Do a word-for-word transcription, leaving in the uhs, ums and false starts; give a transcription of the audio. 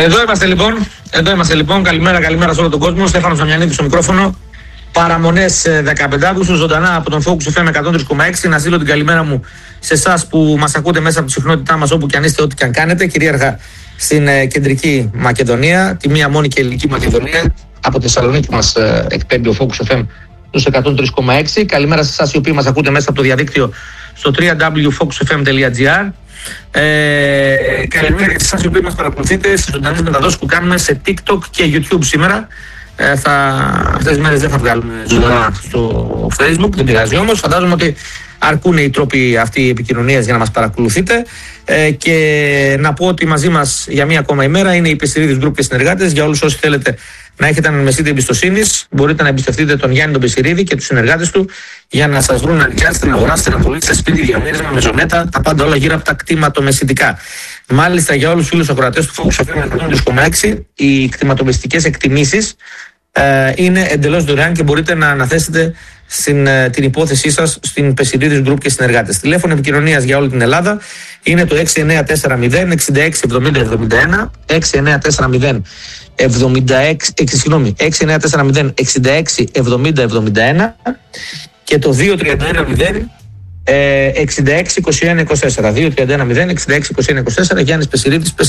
Εδώ είμαστε λοιπόν. Εδώ είμαστε λοιπόν. Καλημέρα, καλημέρα σε όλο τον κόσμο. Στέφανος Δαμιανίδης στο μικρόφωνο. Παραμονές δεκαπέντε Αυγούστου, ζωντανά από τον Focus εφ εμ εκατόν τρία κόμμα έξι. Να στείλω την καλημέρα μου σε εσάς που μας ακούτε μέσα από τη συχνότητά μας, όπου και αν είστε, ό,τι και αν κάνετε. Κυρίαρχα στην ε, κεντρική Μακεδονία, τη μία μόνη και ελληνική Μακεδονία. Από τη Θεσσαλονίκη μας ε, εκπέμπει ο Focus εφ εμ στους εκατόν τρία κόμμα έξι. Καλημέρα σε εσάς οι οποίοι μας ακούτε μέσα από το διαδίκτυο στο double-u double-u double-u τελεία focus f m τελεία g r. Ε, καλημέρα και σε εσάς οι οποίοι μας παρακολουθείτε στις ζωντανές μεταδόσεις που κάνουμε σε TikTok και YouTube σήμερα. Ε, θα, αυτές τις μέρες δεν θα βγάλουμε ζωντανά στο Facebook, δεν πειράζει όμως. Φαντάζομαι ότι αρκούν οι τρόποι αυτοί επικοινωνίας για να μας παρακολουθείτε. Ε, και να πω ότι μαζί μας για μία ακόμα ημέρα είναι οι Πεσσηρίδης Group και συνεργάτες. Για όλους όσοι θέλετε να έχετε αναμεσίτη εμπιστοσύνη, μπορείτε να εμπιστευτείτε τον Γιάννη τον Πεσσηρίδη και τους συνεργάτες του για να σας βρουν να νοικιάσετε, να αγοράσετε, να πουλήσετε σπίτι, διαμέρισμα, μεζονέτα, τα πάντα όλα γύρω από τα κτηματομεσητικά. Μάλιστα, για όλους τους φίλους ακροατές του Focus εφ εμ εκατόν τρία κόμμα έξι, οι κτηματομεσητικές εκτιμήσεις ε, είναι εντελώς δωρεάν και μπορείτε να αναθέσετε στην, την υπόθεσή σας στην Πεσσηρίδης Group και συνεργάτες. Τηλέφωνο επικοινωνίας για όλη την Ελλάδα είναι το έξι εννιά τέσσερα μηδέν έξι έξι εβδομήντα εβδομήντα ένα, έξι εννιά τέσσερα μηδέν εβδομήντα έξι, συγγνώμη, έξι εννιά τέσσερα μηδέν εξήντα έξι εβδομήντα εβδομήντα ένα και το δύο τρία ένα μηδέν εξήντα έξι είκοσι ένα είκοσι τέσσερα, δύο τρία ένα μηδέν εξήντα έξι είκοσι ένα είκοσι τέσσερα. Γιάννης Πεσσηρίδης.